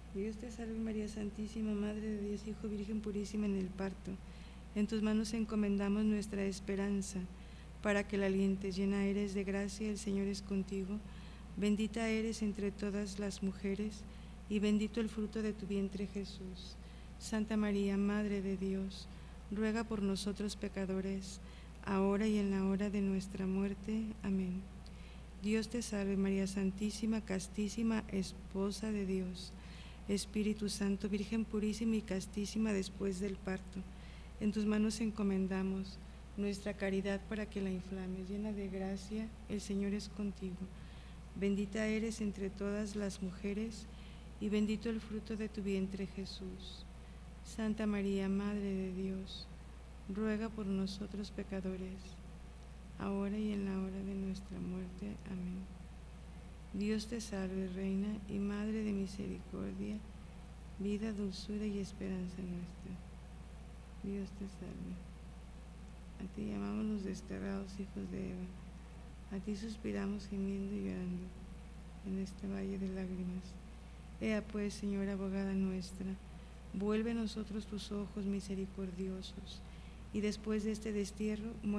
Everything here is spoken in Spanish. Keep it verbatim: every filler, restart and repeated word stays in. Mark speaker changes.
Speaker 1: Dios te salve María Santísima, Madre de Dios, Hijo Virgen purísima en el parto. En tus manos encomendamos nuestra esperanza, para que la alientes. Llena eres de gracia, el Señor es contigo. Bendita eres entre todas las mujeres, y bendito el fruto de tu vientre Jesús. Santa María, Madre de Dios, ruega por nosotros pecadores, ahora y en la hora de nuestra muerte. Amén. Dios te salve María Santísima, castísima, esposa de Dios. Espíritu Santo, Virgen purísima y castísima después del parto. En tus manos encomendamos nuestra caridad para que la inflames. Llena de gracia, el Señor es contigo. Bendita eres entre todas las mujeres, y bendito el fruto de tu vientre Jesús. Santa María, Madre de Dios, ruega por nosotros pecadores, ahora y en la hora de nuestra muerte. Amén. Dios te salve, Reina y Madre de misericordia, vida, dulzura y esperanza nuestra. Dios te salve. A ti llamamos los desterrados hijos de Eva. A ti suspiramos gimiendo y llorando en este valle de lágrimas. Ea pues, Señora abogada nuestra, vuelve a nosotros tus ojos misericordiosos, y después de este destierro,